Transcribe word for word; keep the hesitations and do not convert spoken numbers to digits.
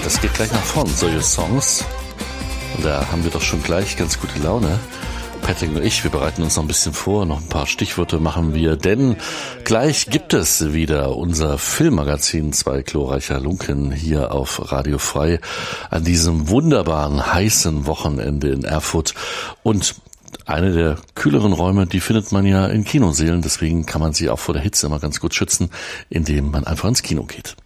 das geht gleich nach vorn, solche Songs. Und da haben wir doch schon gleich ganz gute Laune. Patrick und ich, wir bereiten uns noch ein bisschen vor, noch ein paar Stichworte machen wir, denn gleich gibt es wieder unser Filmmagazin Zwei glorreicher Lunken hier auf Radio Frei an diesem wunderbaren, heißen Wochenende in Erfurt. Und eine der kühleren Räume, die findet man ja in Kinosälen, deswegen kann man sie auch vor der Hitze immer ganz gut schützen, indem man einfach ins Kino geht.